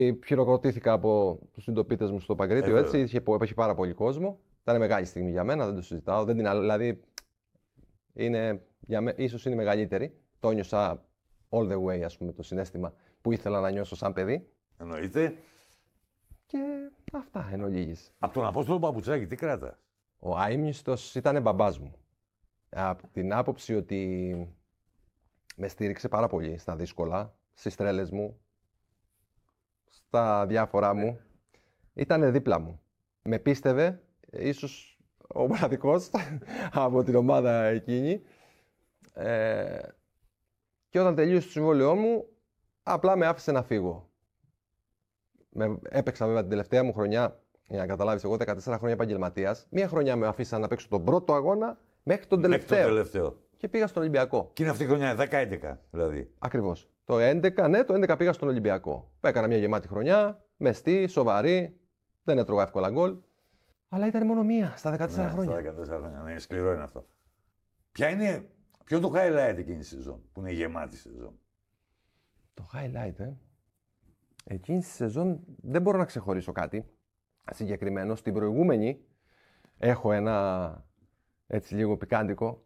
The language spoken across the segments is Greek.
Χειροκροτήθηκα από τους συντοπίτες μου στο Παγκρίτιο, έτσι. Είχε πάρα πολύ κόσμο. Ήταν μεγάλη στιγμή για μένα, δεν το συζητάω. Δηλαδή, ίσως είναι μεγαλύτερη. Το νιώσα all the way, ας πούμε, το συναίσθημα που ήθελα να νιώσω σαν παιδί. Εννοείται. Και αυτά εν ολίγης. Από τον Απόστολο Παπουτσάκη, τι κράτας? Ο Αείμνηστος ήταν μπαμπάς μου. Από την άποψη ότι με στήριξε πάρα πολύ στα δύσκολα, στις τρέλες μου, στα διάφορά μου. Ήτανε δίπλα μου. Με πίστευε, ίσως ο μοναδικός από την ομάδα εκείνη. Και όταν τελείωσε το συμβόλαιό μου, απλά με άφησε να φύγω. Έπαιξα βέβαια την τελευταία μου χρονιά, για να καταλάβεις, εγώ 14 χρόνια επαγγελματίας. Μία χρονιά με αφήσαν να παίξω τον πρώτο αγώνα μέχρι τον τελευταίο. Και πήγα στον Ολυμπιακό. Και είναι αυτή η χρονιά, 10-11 δηλαδή. Ακριβώς. Το 11, ναι, το 11 πήγα στον Ολυμπιακό. Έκανα μια γεμάτη χρονιά, μεστή, σοβαρή, δεν έτρωγα εύκολα γκολ. Αλλά ήταν μόνο μία στα 14 χρόνια. Στα 14 χρόνια, ναι, σκληρό είναι αυτό. Ποιο είναι το highlight εκείνη τη σεζόν, που είναι η γεμάτη σεζόν? Το highlight, εκείνη τη σεζόν δεν μπορώ να ξεχωρίσω κάτι συγκεκριμένο. Στην προηγούμενη έχω ένα έτσι λίγο πικάντικο,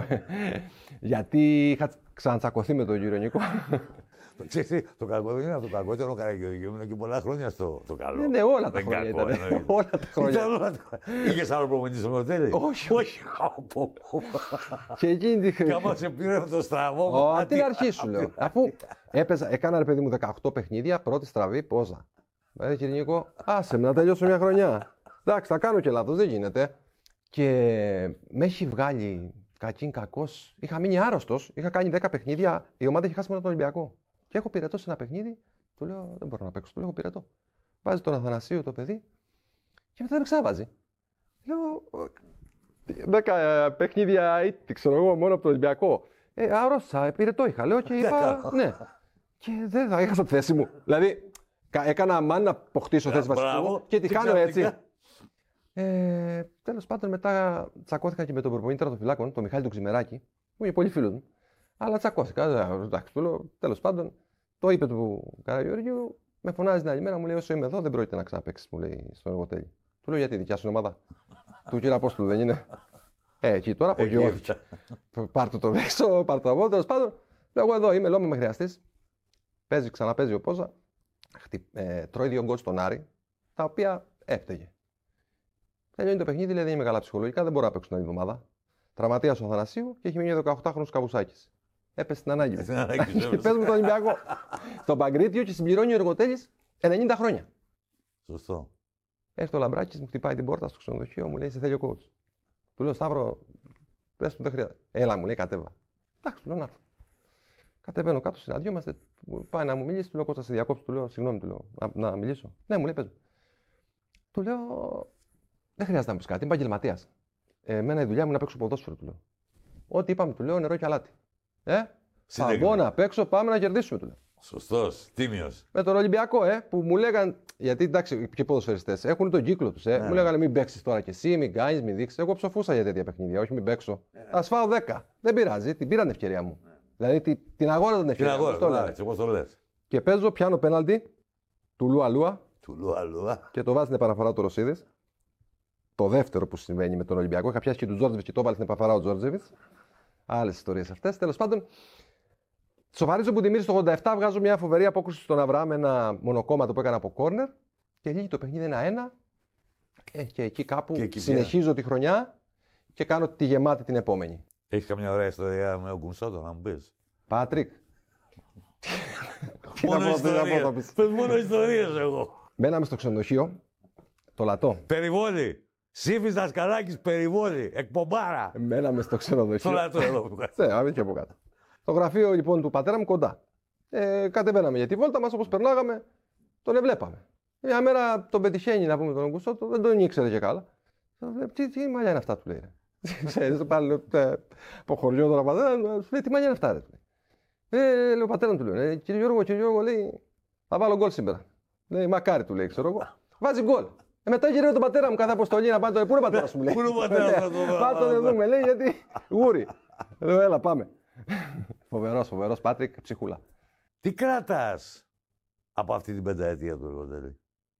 γιατί είχα ξανατσακωθεί με τον Γυρονικό. Το κακό δεν είναι το κακότερο, Καραγιώργη. Ήμουν και πολλά χρόνια το καλό. Ναι, όλα τα χρόνια ήταν. Όλα τα χρόνια. Είχες άλλο προπονητή στο Μοντέλη? Όχι. Και εκείνη τη χρονιά. Κάμα σε πήρε το στραβό. Από την αρχή σου λέω. Αφού έκανα, ρε παιδί μου, 18 παιχνίδια, πρώτη στραβή, πόζα. Γυρονικό, άσε με να τελειώσω μια χρονιά. Εντάξει, θα κάνω και λάθος, δεν γίνεται. Και με έχει βγάλει κακήν κακός. Είχα μείνει άρρωστος. Είχα κάνει 10 παιχνίδια. Η ομάδα είχε χάσει μόνο τον Ολυμπιακό. Και έχω πυρετό σε ένα παιχνίδι. Του λέω: δεν μπορώ να παίξω. Του λέω: έχω πυρετό. Βάζει τον Αθανασίου το παιδί. Και μετά δεν ξαναβάζει. Λέω: 10 παιχνίδια ήτι, ξέρω εγώ, μόνο από τον Ολυμπιακό. Άρρωστα, πυρετό είχα. Λέω και είπα: ναι. Και δεν θα έχασα τη θέση μου. Δηλαδή, έκανα μάνα να αποκτήσω θέση βασικού και τη κάνω έτσι. Τέλος πάντων, μετά τσακώθηκα και με τον προπονητή τερματοφυλάκων, τον Μιχάλη του Ξημεράκη, που είναι πολύ φίλος μου. Αλλά τσακώθηκα. Εντάξει, του λέω, τέλος πάντων, το είπε του Καραγιώργιου, με φωνάζει την άλλη μέρα, μου λέει: όσο είμαι εδώ, δεν πρόκειται να ξαναπαίξεις, μου λέει στο εργοτέλει. Του λέω: γιατί δικιά σου ομάδα? Του κύριε Απόστολου δεν είναι? Εκεί τώρα απογειώθηκε. Πάρτε το έξω, πάρτε το από, τέλος πάντων. Λέω: εγώ εδώ είμαι, λέω: με χρειαστείς. Ξαναπέζει ο Πόζα. Τρώει 2 γκολ στον Άρη, τα οποία έφταιγε. Τελειώνει το παιχνίδι, λέει: δεν είμαι καλά ψυχολογικά, δεν μπορώ να παίξω την άλλη εβδομάδα. Τραυματίας ο Αθανασίου και έχει μείνει 18χρονος Καβουσάκης. Έπεσε στην ανάγκη. Και παίζουμε τον Ολυμπιακό. Στον Παγκρίτιο και συμπληρώνει ο Εργοτέλης 90 χρόνια. Σωστό. Έρχεται ο Λαμπράκης, μου χτυπάει την πόρτα στο ξενοδοχείο, μου λέει: σε θέλει ο coach. Του λέω: Σταύρο, πες του δεν χρειάζεται. Έλα, μου λέει: κατέβα. Εντάξει, του λέω: να έρθω. Κατεβαίνω κάτω, συναντιόμαστε. Πάει να μου μιλήσει, του λέω: coach, θα σε διακόψω. Του λέω: συγγνώμη, του λέω: να μιλήσω. Ναι, μου λέει: πες μου. Του λέω: δεν χρειάζεται να μου πει κάτι, είμαι επαγγελματίας. Εμένα η δουλειά μου είναι να παίξω ποδόσφαιρο, του λέω. Ό,τι είπαμε, του λέω: νερό και αλάτι. Θα μπω να παίξω, πάμε να κερδίσουμε, του λέω. Σωστός, τίμιος. Με τον Ολυμπιακό, που μου λέγαν. Γιατί εντάξει, και ποδοσφαιριστές έχουν τον κύκλο τους. Μου λέγανε: μην παίξει τώρα κι εσύ, μην κάνει, μην δείξει. Εγώ ψοφούσα για τέτοια παιχνίδια, όχι μην παίξω. Ας φάω 10. Δεν πειράζει, την πήραν ευκαιρία μου. Δηλαδή την αγόρα την ευκαιρία μου. Όπως το λες. Και παίζω, πιάνω πέναλτι του Λουαλούα. Και το βάζει στην επαναφορά του Ρωσίδης. Το δεύτερο που συμβαίνει με τον Ολυμπιακό. Είχα πιάσει και του Τζόρτζεβιτ και το έβαλε στην επαναφορά ο Τζόρτζεβιτ. Άλλες ιστορίες αυτές. Τέλος πάντων, σοβαρίζω που τη μύρισε το 87. Βγάζω μια φοβερή απόκριση στον Αβραάμ, ένα μονοκόμματο που έκανα από κόρνερ. Και λύγει το παιχνίδι 1-1. Και εκεί κάπου συνεχίζω τη χρονιά και κάνω τη γεμάτη την επόμενη. Έχει καμιά ωραία ιστορία με τον Κουμσότο να μου πεις? Πάτρικ. Μόνο ιστορίες εγώ. Μέναμε στο ξενοδοχείο. Το Λατό. Περιβόλι. Σύμφης Δασκαλάκης, Περιβόλι. Εκπομπάρα. Μέναμε στο ξενοδοχείο. Στο Λατό εδώ που κάτω. Ναι, και από κάτω. Το γραφείο λοιπόν του πατέρα μου κοντά. Κατεβαίναμε για τη βόλτα μας, όπως περνάγαμε, τον εβλέπαμε. Μια μέρα τον πετυχαίνει να πούμε τον Κουστότο, δεν τον ήξερε και καλά. Τι μαλλιά είναι αυτά, του λέει. Ξέρεις, πάλι από χωριό τώρα πατέρα, σου λέει τι μαλλιά είναι αυτά, ρε. Λέει ο πατέρα του, λέει, κύριε Γιώργο, λέει, θα βάλω γκολ σήμερα. Λέει, μακάρι, του λέει, ξέρω εγώ. Βάζει γκολ. Μετά γυρεύει τον πατέρα μου κάθε αποστολή να πάει το. Πού είναι ο πατέρα μου, λέει. Πού είναι ο πατέρα μου, Πάτε να δούμε, λέει, γιατί γούρι. Λέω, έλα, πάμε. Φοβερός, Πάτρικ, ψυχούλα. Τι κράτας? από αυτή την πενταετία του Εργοτέλη.